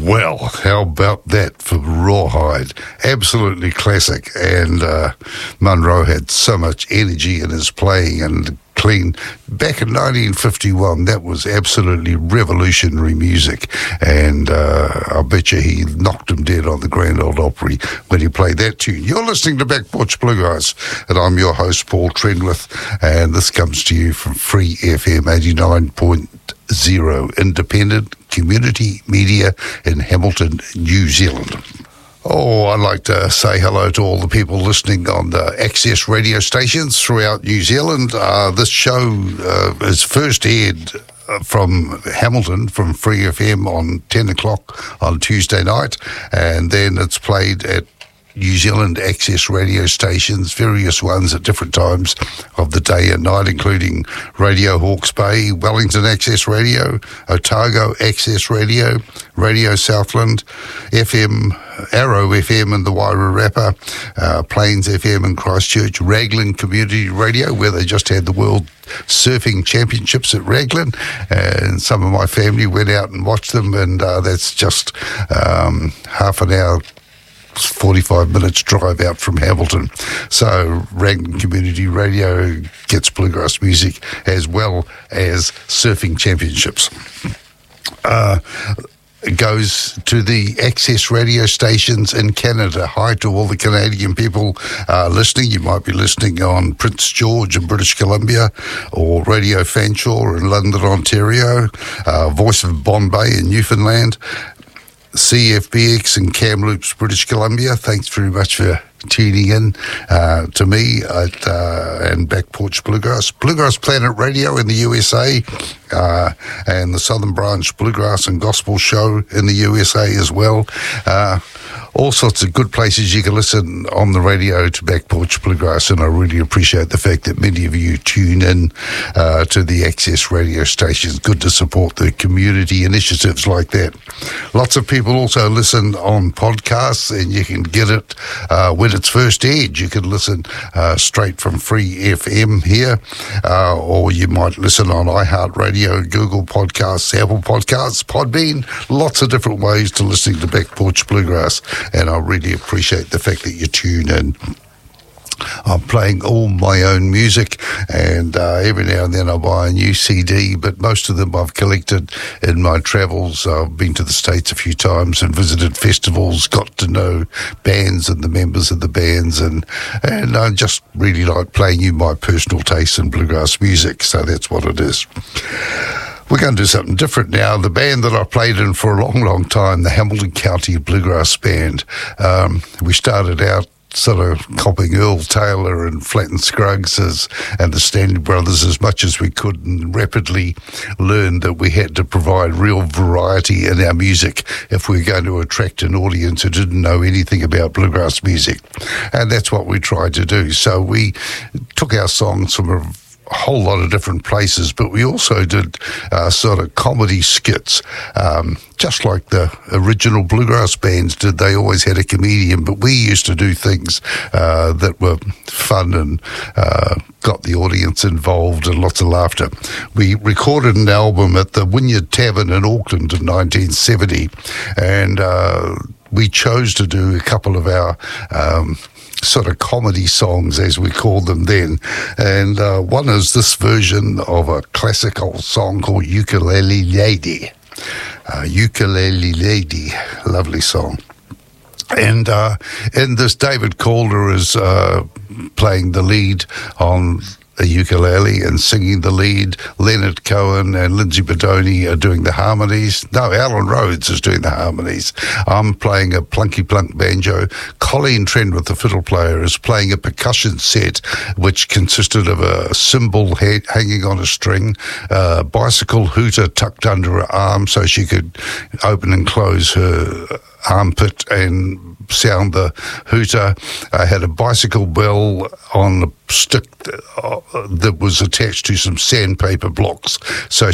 Well, how about that for Rawhide? Absolutely classic. And Munro had so much energy in his playing and clean. Back in 1951, that was absolutely revolutionary music. And I bet you he knocked him dead on the Grand Ole Opry when he played that tune. You're listening to Back Porch Bluegrass, and I'm your host, Paul Trenwith, and this comes to you from Free FM 89.0, independent community media in Hamilton, New Zealand. Oh, I'd like to say hello to all the people listening on the access radio stations throughout New Zealand. This show is first aired from Hamilton, from Free FM on 10 o'clock on Tuesday night, and then it's played at New Zealand access radio stations, various ones at different times of the day and night, including Radio Hawke's Bay, Wellington Access Radio, Otago Access Radio, Radio Southland, FM, Arrow FM in the Wairarapa, Plains FM in Christchurch, Raglan Community Radio, where they just had the World Surfing Championships at Raglan, and some of my family went out and watched them, and that's just half an hour, 45 minutes drive out from Hamilton. So Raglan Community Radio gets bluegrass music as well as surfing championships. It goes to the access radio stations in Canada. Hi to all the Canadian people listening. You might be listening on Prince George in British Columbia, or Radio Fanshawe in London, Ontario, Voice of Bombay in Newfoundland, CFBX in Kamloops, British Columbia. Thanks very much for tuning in to me and Back Porch Bluegrass. Bluegrass Planet Radio in the USA, and the Southern Branch Bluegrass and Gospel Show in the USA as well. All sorts of good places you can listen on the radio to Back Porch Bluegrass, and I really appreciate the fact that many of you tune in to the access radio stations. Good to support the community initiatives like that. Lots of people also listen on podcasts, and you can get it when it's first aired. You can listen straight from Free FM here, or you might listen on iHeartRadio, Google Podcasts, Apple Podcasts, Podbean. Lots of different ways to listening to Back Porch Bluegrass, and I really appreciate the fact that you tune in. I'm playing all my own music, and every now and then I buy a new CD, but most of them I've collected in my travels. I've been to the States a few times and visited festivals, got to know bands and the members of the bands, and I just really like playing you my personal taste in bluegrass music, so that's what it is. We're going to do something different now. The band that I played in for a long, long time, the Hamilton County Bluegrass Band, we started out sort of copying Earl Taylor and Flatt and Scruggs and the Stanley Brothers as much as we could, and rapidly learned that we had to provide real variety in our music if we were going to attract an audience who didn't know anything about bluegrass music. And that's what we tried to do. So we took our songs from a whole lot of different places, but we also did sort of comedy skits, just like the original bluegrass bands did. They always had a comedian, but we used to do things that were fun and got the audience involved and lots of laughter. We recorded an album at the Wynyard Tavern in Auckland in 1970, and we chose to do a couple of our sort of comedy songs, as we called them then, and one is this version of a classic old song called Ukulele Lady. Ukulele Lady, lovely song. And in this, David Calder is playing the lead on a ukulele and singing the lead. Leonard Cohen and Lindsay Bodoni are doing the harmonies. No, Alan Rhodes is doing the harmonies. I'm playing a plunky-plunk banjo. Colleen Trenwith, the fiddle player, is playing a percussion set which consisted of a cymbal hanging on a string, a bicycle hooter tucked under her arm so she could open and close her armpit and sound the hooter. I had a bicycle bell on a stick that was attached to some sandpaper blocks so